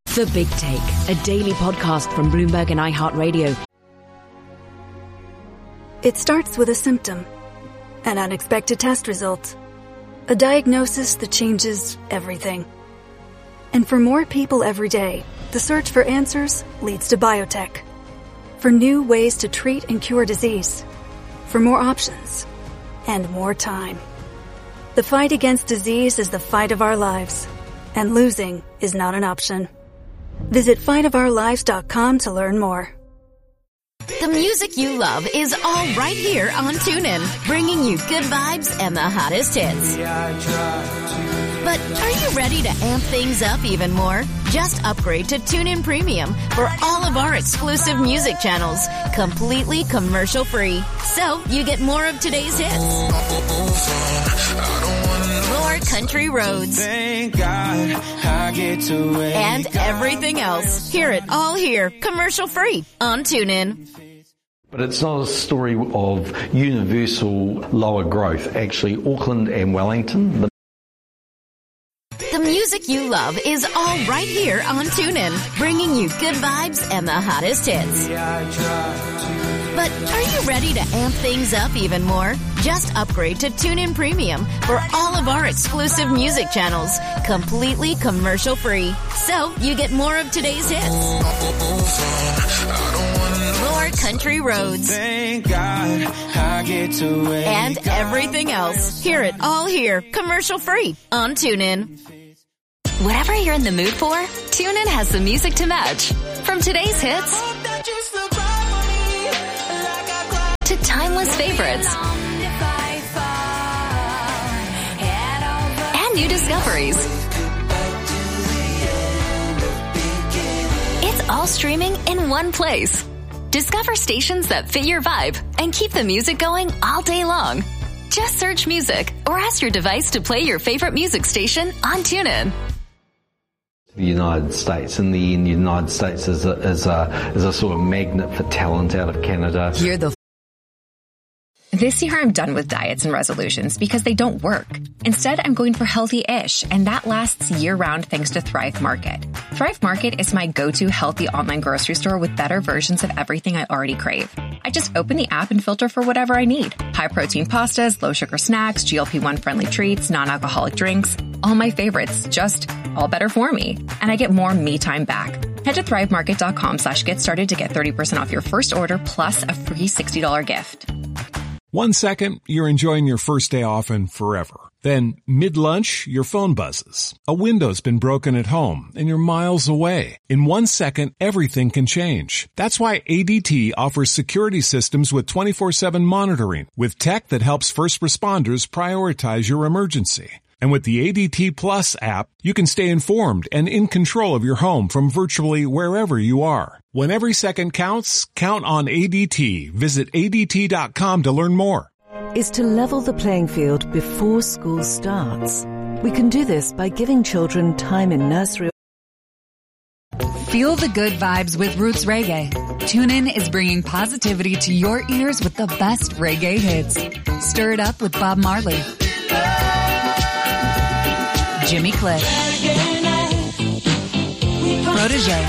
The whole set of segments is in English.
The Big Take, a daily podcast from Bloomberg and iHeartRadio. It starts with a symptom, an unexpected test result, a diagnosis that changes everything. And for more people every day, the search for answers leads to biotech. For new ways to treat and cure disease. For more options and more time. The fight against disease is the fight of our lives, and losing is not an option. Visit fightofourlives.com to learn more. The music you love is all right here on TuneIn, bringing you good vibes and the hottest hits. But are you ready to amp things up even more? Just upgrade to TuneIn Premium for all of our exclusive music channels, completely commercial-free. So you get more of today's hits. More country roads. Thank God I get to it. And everything else. Hear it all here, commercial-free on TuneIn. But it's not a story of universal lower growth. Actually, Auckland and Wellington... The music you love is all right here on TuneIn, bringing you good vibes and the hottest hits. But are you ready to amp things up even more? Just upgrade to TuneIn Premium for all of our exclusive music channels, completely commercial-free. So you get more of today's hits. More country roads. Thank God I get to it. And everything else. Hear it all here, commercial-free on TuneIn. Whatever you're in the mood for, TuneIn has the music to match. From today's hits to timeless favorites and new discoveries. It's all streaming in one place. Discover stations that fit your vibe and keep the music going all day long. Just search music or ask your device to play your favorite music station on TuneIn. The United States. In the end, the United States is a sort of magnet for talent out of Canada. This year, I'm done with diets and resolutions because they don't work. Instead, I'm going for healthy-ish, and that lasts year-round thanks to Thrive Market. Thrive Market is my go-to healthy online grocery store with better versions of everything I already crave. I just open the app and filter for whatever I need. High-protein pastas, low-sugar snacks, GLP-1 friendly treats, non-alcoholic drinks. All my favorites, just all better for me. And I get more me time back. Head to thrivemarket.com/get started to get 30% off your first order plus a free $60 gift. 1 second, you're enjoying your first day off and forever. Then, mid-lunch, your phone buzzes. A window's been broken at home, and you're miles away. In 1 second, everything can change. That's why ADT offers security systems with 24/7 monitoring, with tech that helps first responders prioritize your emergency. And with the ADT Plus app, you can stay informed and in control of your home from virtually wherever you are. When every second counts, count on ADT. Visit ADT.com to learn more. Is to level the playing field before school starts. We can do this by giving children time in nursery. Feel the good vibes with Roots Reggae. TuneIn is bringing positivity to your ears with the best reggae hits. Stir it up with Bob Marley, Jimmy Cliff, Protégé,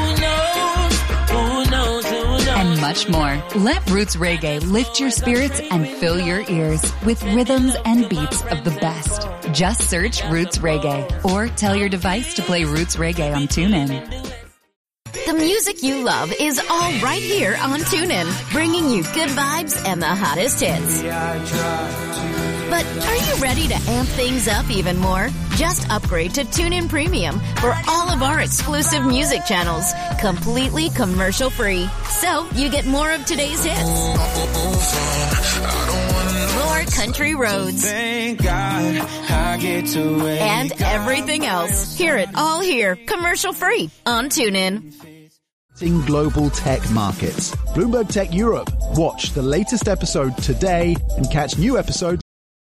and much more. Let Roots Reggae lift your spirits and fill your ears with rhythms and beats of the best. Just search Roots Reggae or tell your device to play Roots Reggae on TuneIn. The music you love is all right here on TuneIn, bringing you good vibes and the hottest hits. But are you ready to amp things up even more? Just upgrade to TuneIn Premium for all of our exclusive music channels, completely commercial-free. So you get more of today's hits. More country roads. Thank God I get to it. And everything else. Hear it all here, commercial-free on TuneIn. Global tech markets. Bloomberg Tech Europe. Watch the latest episode today and catch new episodes.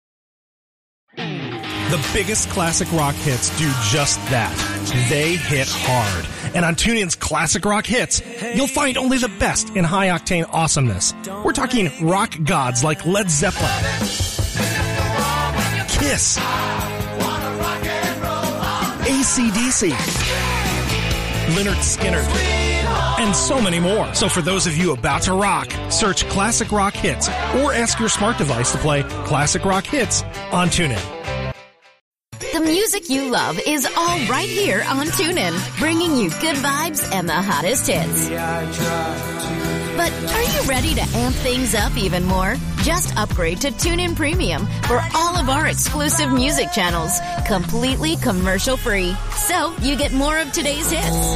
The biggest classic rock hits do just that. They hit hard. And on TuneIn's Classic Rock Hits, you'll find only the best in high-octane awesomeness. We're talking rock gods like Led Zeppelin, Kiss, AC/DC, Lynyrd Skynyrd, and so many more. So for those of you about to rock, search Classic Rock Hits or ask your smart device to play Classic Rock Hits on TuneIn. The music you love is all right here on TuneIn, bringing you good vibes and the hottest hits. But are you ready to amp things up even more? Just upgrade to TuneIn Premium for all of our exclusive music channels, completely commercial-free. So you get more of today's hits,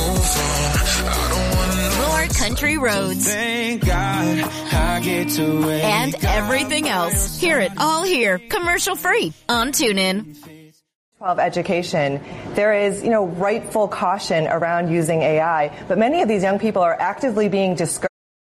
more country roads, Thank God I get to wake and everything else. Hear it all here, commercial-free on TuneIn. 12 education, there is, rightful caution around using AI, but many of these young people are actively being discouraged.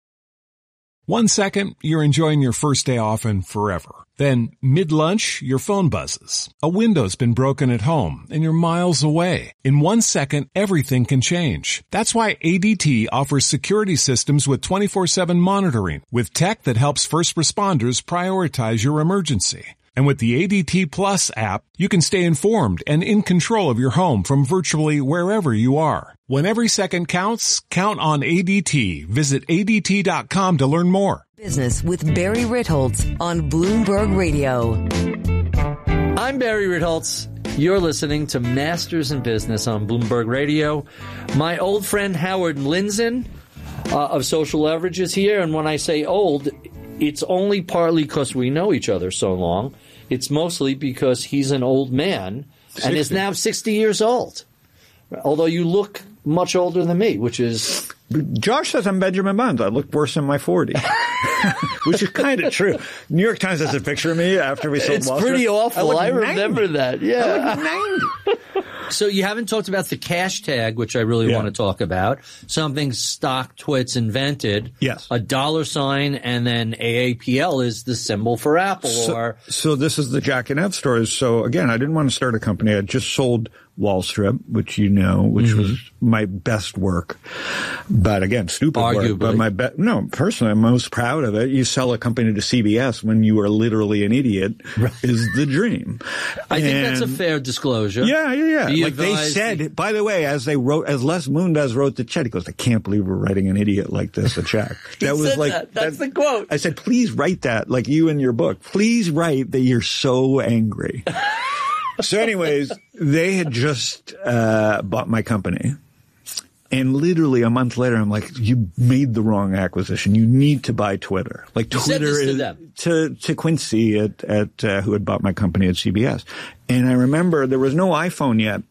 1 second, you're enjoying your first day off and forever. Then, mid-lunch, your phone buzzes. A window's been broken at home and you're miles away. In 1 second, everything can change. That's why ADT offers security systems with 24/7 monitoring, with tech that helps first responders prioritize your emergency. And with the ADT Plus app, you can stay informed and in control of your home from virtually wherever you are. When every second counts, count on ADT. Visit ADT.com to learn more. Business with Barry Ritholtz on Bloomberg Radio. I'm Barry Ritholtz. You're listening to Masters in Business on Bloomberg Radio. My old friend Howard Lindzon of Social Leverage is here, and when I say old, it's only partly because we know each other so long. It's mostly because he's an old man and is now 60 years old. Although you look much older than me, which is... Josh says I'm Benjamin Buns. I look worse in my 40s. Which is kind of true. New York Times has a picture of me after we sold Wall Street. It's pretty awful. I remember 90. that. Yeah. I look 90. So you haven't talked about the cash tag, which I really want to talk about. Something StockTwits invented. Yes. A $sign and then AAPL is the symbol for Apple. So this is the Jack and Ev story. So again, I didn't want to start a company. I just sold Wall Strip, which which was my best work. But again, stupid Arguably. work. But personally, I'm most proud of it. You sell a company to CBS when you are literally an idiot is the dream. I think that's a fair disclosure. Yeah. Like they said, by the way, as Les Moonves wrote the check, he goes, I can't believe we're writing an idiot like this a check. That's the quote. I said, please write that, like you in your book. Please write that you're so angry. So anyways, they had just bought my company. And literally a month later, I'm like, you made the wrong acquisition. You need to buy Twitter. Like Twitter to Quincy at who had bought my company at CBS. And I remember there was no iPhone yet.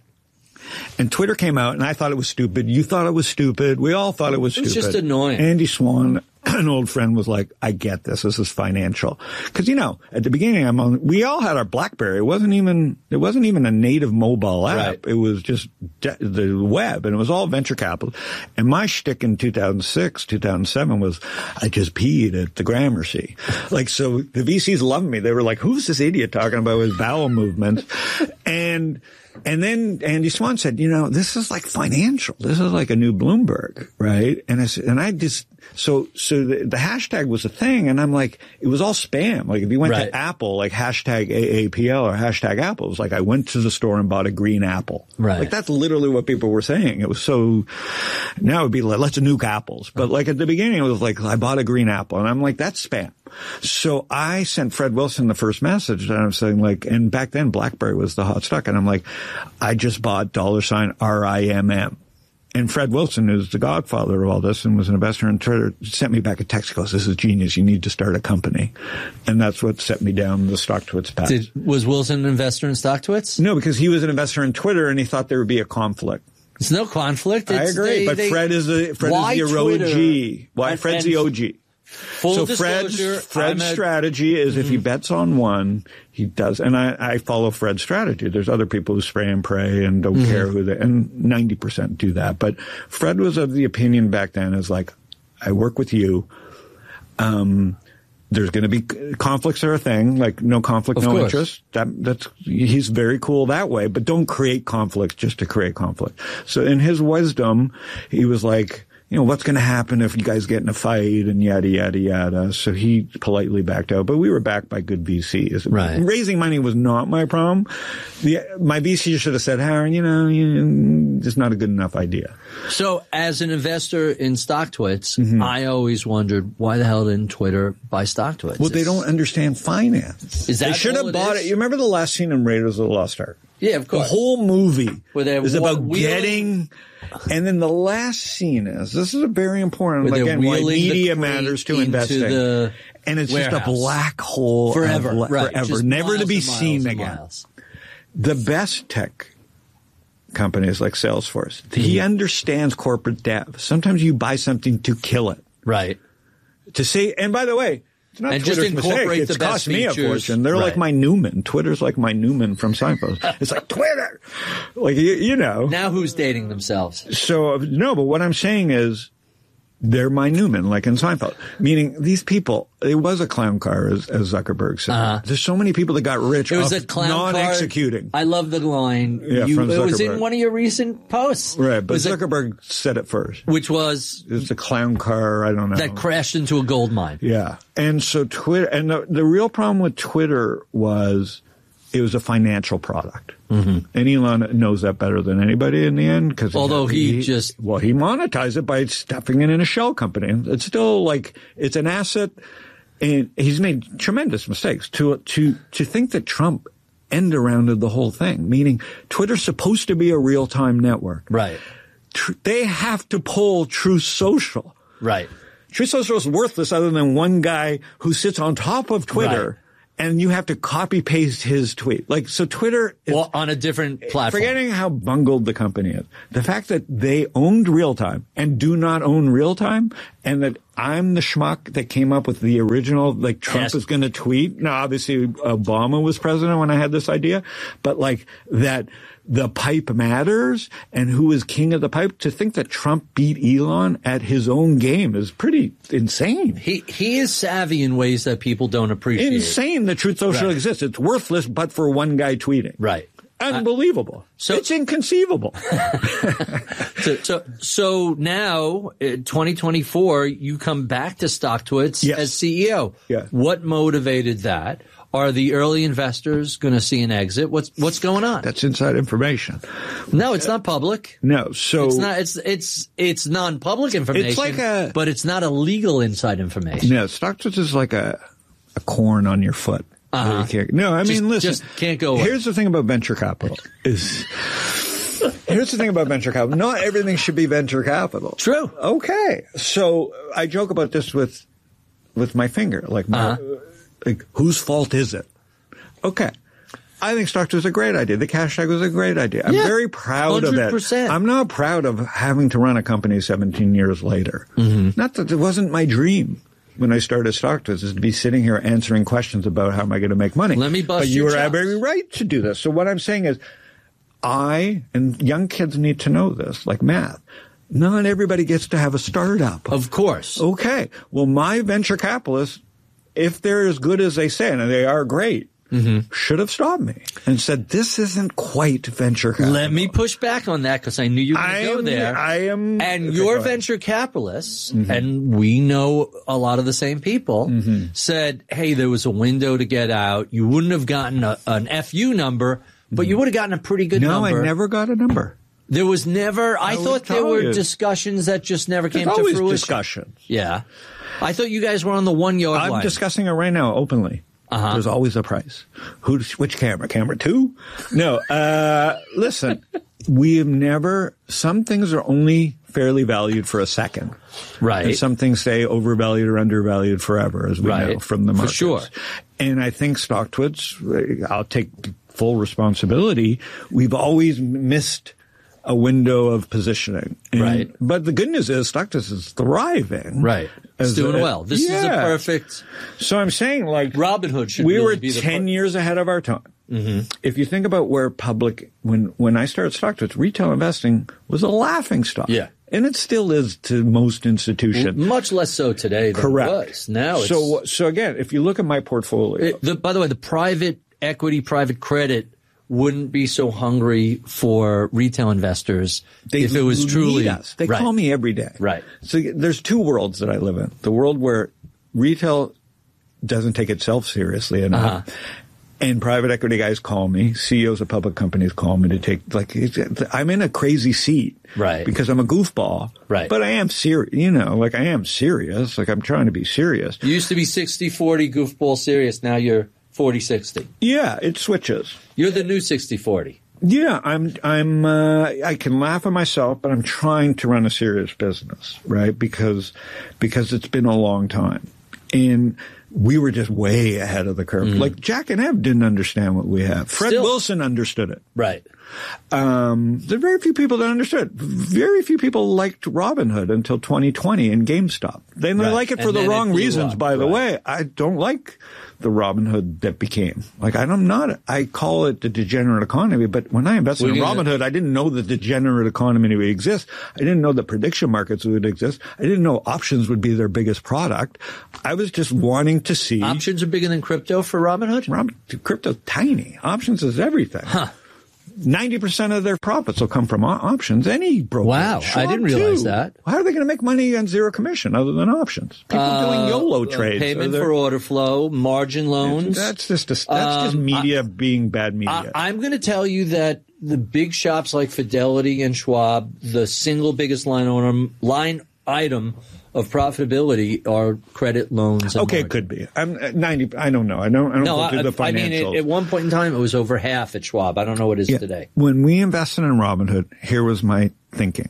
And Twitter came out, and I thought it was stupid. You thought it was stupid. We all thought it was stupid. It was just annoying. Andy Swan, an old friend, was like, I get this. This is financial. Because, at the beginning, we all had our BlackBerry. It wasn't even a native mobile app. Right. It was just the web, and it was all venture capital. And my shtick in 2006, 2007 was I just peed at the Gramercy. So the VCs loved me. They were like, who's this idiot talking about his bowel movements? And then Andy Swan said, this is like financial. This is like a new Bloomberg, right? And so the hashtag was a thing, and I'm like, it was all spam. Like if you went to Apple, like hashtag AAPL or hashtag Apple, it was like I went to the store and bought a green apple. Right. Like that's literally what people were saying. It was so, now it would be like, let's nuke apples. But like at the beginning, it was like, I bought a green apple, and I'm like, that's spam. So I sent Fred Wilson the first message, and I'm saying and back then BlackBerry was the hot stock, and I'm like, I just bought $RIMM. And Fred Wilson, who's the godfather of all this and was an investor in Twitter, sent me back a text, goes, this is genius. You need to start a company. And that's what set me down the StockTwits path. Was Wilson an investor in StockTwits? No, because he was an investor in Twitter, and he thought there would be a conflict. There's no conflict. I agree, but Fred is the OG. Why? Fred's the OG. Full disclosure, Fred's strategy is if he bets on one, he does. And I follow Fred's strategy. There's other people who spray and pray and don't care who they, and 90% do that. But Fred was of the opinion back then is like, I work with you. There's going to be conflicts are a thing, like no conflict, no interest. He's very cool that way, but don't create conflict just to create conflict. So in his wisdom, he was like, what's going to happen if you guys get in a fight and yada, yada, yada. So he politely backed out, but we were backed by good VCs. Right. Raising money was not my problem. My VC should have said, Howard, it's not a good enough idea. So as an investor in StockTwits, I always wondered, why the hell didn't Twitter buy StockTwits? Well, they don't understand finance. They should have bought it. You remember the last scene in Raiders of the Lost Ark? Yeah, of course. The whole movie is about getting, and then the last scene this is a very important, again, why media matters to investing. And it's just a black hole forever, forever, never to be seen again. The best tech companies like Salesforce, he understands corporate dev. Sometimes you buy something to kill it. Right. To say, and by the way, it's not and Twitter's just incorporate mistake. the It's best cost me a features. fortune. They're like my Newman. Twitter's like my Newman from Seinfeld. It's like Twitter. Like, Now who's dating themselves? So, no, but what I'm saying is they're my Newman, like in Seinfeld. Meaning these people, it was a clown car, as Zuckerberg said. There's so many people that got rich off non-executing. I love the line. Yeah, from it was Zuckerberg. in one of your recent posts. Right, but Zuckerberg said it first. Which was? It was a clown car, I don't know. That crashed into a gold mine. Yeah. And so Twitter, and the real problem with Twitter was it was a financial product. And Elon knows that better than anybody in the end. Because although he monetized it by stuffing it in a shell company. It's still it's an asset, and he's made tremendous mistakes. To think that Trump end-arounded the whole thing, meaning Twitter's supposed to be a real-time network. Right. They have to pull Truth Social. Right. Truth Social is worthless other than one guy who sits on top of Twitter. Right. And you have to copy paste his tweet. So Twitter is on a different platform. Forgetting how bungled the company is. The fact that they owned real time and do not own real time, and that I'm the schmuck that came up with the original, Trump is going to tweet. Now, obviously, Obama was president when I had this idea, but that the pipe matters and who is king of the pipe. To think that Trump beat Elon at his own game is pretty insane. He is savvy in ways that people don't appreciate. Insane that Truth Social exists. It's worthless but for one guy tweeting. Right. Unbelievable. It's inconceivable. So now, 2024, you come back to StockTwits as CEO. Yeah. What motivated that? Are the early investors going to see an exit? What's going on? That's inside information. No, it's not public. No, so it's not. It's non-public information. It's but it's not illegal inside information. No, StockTwits is like a corn on your foot. No, I mean, listen. Just can't go away. Here's the thing about venture capital Not everything should be venture capital. True. Okay. So I joke about this with my finger, whose fault is it? Okay. I think StockTwits was a great idea. The cash tag was a great idea. I'm very proud 100%. Of it. I'm not proud of having to run a company 17 years later. Not that it wasn't my dream when I started StockTwits, is to be sitting here answering questions about how am I going to make money. Let me bust But you were very right to do this. So what I'm saying is, and young kids need to know this, like math. Not everybody gets to have a startup. Of course. Okay. Well, my venture capitalists, if they're as good as they say, and they are great, should have stopped me and said, this isn't quite venture capital. Let me push back on that because I knew you were going to go there. And your venture capitalists, and we know a lot of the same people, said, hey, there was a window to get out. You wouldn't have gotten an FU number, but you would have gotten a pretty good number. No, I never got a number. There was never, I thought there were discussions that just never came to fruition. Always discussions. Yeah. I thought you guys were on the 1 yard line. I'm discussing it right now openly. There's always a price. Which camera? Camera 2? No. Listen, we have never, some things are only fairly valued for a second. Right. And some things stay overvalued or undervalued forever, as we know from the markets. For sure. And I think StockTwits, I'll take full responsibility. We've always missed a window of positioning. Right. But the good news is StockTwits is thriving. Right. It's doing well. This is a perfect. So I'm saying, Robinhood should we really were be 10 years ahead of our time. If you think about where public, when I started StockTwits, retail investing was a laughing stock. Yeah. And it still is to most institutions. Much less so today than Correct. it was. Now So again, if you look at my portfolio. By the way, the private equity, private credit wouldn't be so hungry for retail investors if it was truly us. They call me every day. Right. So there's two worlds that I live in. The world where retail doesn't take itself seriously enough. And private equity guys call me, CEOs of public companies call me to take, I'm in a crazy seat. Right. Because I'm a goofball. Right. But I am serious, I am serious. I'm trying to be serious. You used to be 60-40 goofball serious. Now you're 40-60. Yeah, it switches. You're the new 60-40. Yeah, I can laugh at myself, but I'm trying to run a serious business, right? Because it's been a long time. And we were just way ahead of the curve. Like Jack and Ev didn't understand what we have. Fred Wilson understood it. Right. There are very few people that understood. Very few people liked Robinhood until 2020 and GameStop. They like it for the wrong reasons, by the way. I don't like the Robinhood that became. I call it the degenerate economy, but when I invested in Robinhood, I didn't know the degenerate economy would exist. I didn't know the prediction markets would exist. I didn't know options would be their biggest product. I was just wanting to see. Options are bigger than crypto for Robinhood? Crypto's tiny. Options is everything. 90% of their profits will come from options. Any broker. Wow, I didn't realize that. How are they going to make money on zero commission other than options? People doing YOLO trades. Payment for order flow, margin loans. That's just media being bad media. I'm going to tell you that the big shops like Fidelity and Schwab, the single biggest line item of profitability are credit loans. And it could be. I'm 90. I don't know. I don't go through the financials. At one point in time, it was over half at Schwab. I don't know what it is today. When we invested in Robinhood, here was my thinking.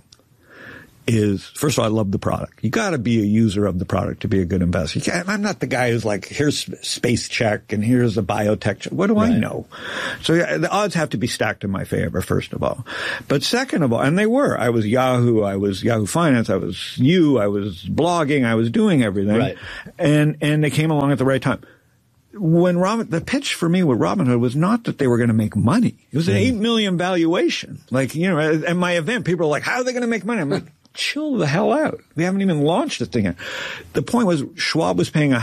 First of all, I love the product. You got to be a user of the product to be a good investor. I'm not the guy who's like, here's space check and here's a biotech check. What do I know? So the odds have to be stacked in my favor, first of all. But second of all, and they were. I was Yahoo. I was Yahoo Finance. I was I was blogging. I was doing everything. Right. And they came along at the right time. When the pitch for me with Robinhood was not that they were going to make money. It was an $8 million valuation. At my event, people were like, how are they going to make money? I'm like, chill the hell out. We haven't even launched the thing yet. The point was Schwab was paying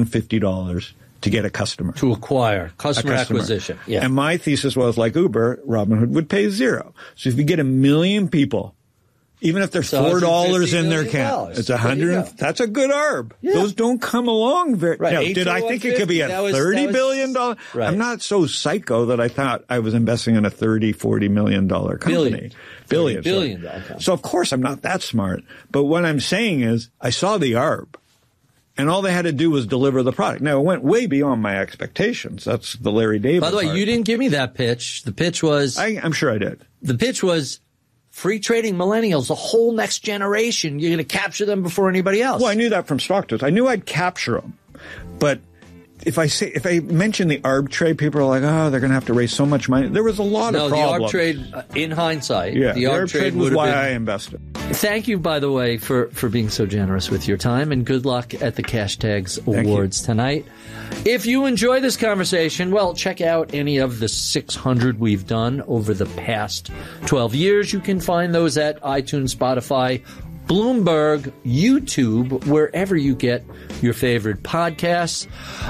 $150 to get a customer. To acquire. Customer acquisition. Yeah. And my thesis was, like Uber, Robinhood would pay zero. So if you get 1 million people, even if there's $4 in their account, it's $100. That's a good ARB. Yeah. Those don't come along very. Right. Now, did I think it could be a $30 billion? Right. I'm not so psycho that I thought I was investing in a $30-40 million company. Billion. So of course I'm not that smart. But what I'm saying is I saw the ARB. And all they had to do was deliver the product. Now, it went way beyond my expectations. That's the Larry David By the way, part. you didn't give me that pitch. The pitch was... I'm sure I did. The pitch was free trading millennials, the whole next generation. You're going to capture them before anybody else. Well, I knew that from StockTwits. I knew I'd capture them. But if I mention the ARB trade, people are like, oh, they're going to have to raise so much money. There was a lot of problems. The ARB trade, in hindsight, the ARB trade was why I invested. Thank you, by the way, for being so generous with your time, and good luck at the Cash Tags Awards tonight. If you enjoy this conversation, well, check out any of the 600 we've done over the past 12 years. You can find those at iTunes, Spotify, Bloomberg, YouTube, wherever you get your favorite podcasts.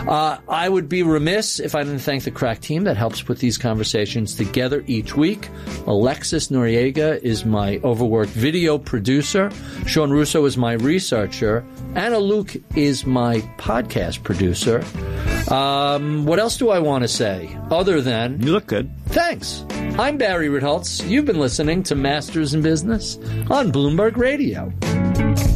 I would be remiss if I didn't thank the crack team that helps put these conversations together each week. Alexis Noriega is my overworked video producer. Sean Russo is my researcher. Anna Luke is my podcast producer. What else do I want to say other than... You look good. Thanks. I'm Barry Ritholtz. You've been listening to Masters in Business on Bloomberg Radio.